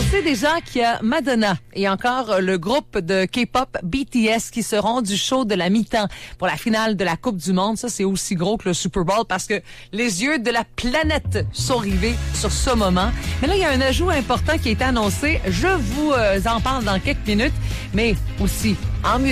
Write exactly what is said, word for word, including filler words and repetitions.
sait déjà qu'il y a Madonna et encore le groupe de K-pop B T S qui seront du show de la mi-temps pour la finale de la Coupe du Monde. Ça, c'est aussi gros que le Super Bowl parce que les yeux de la planète sont rivés sur ce moment. Mais là, il y a un ajout important qui est annoncé. Je vous euh, en parle dans quelques minutes, mais aussi en musique.